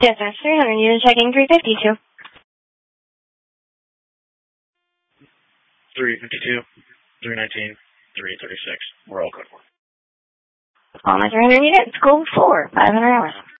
Yes, that's 300. Unit checking 352. 352, 319, 336. We're all code 4. Call my 300 unit. School 4, 500 hours.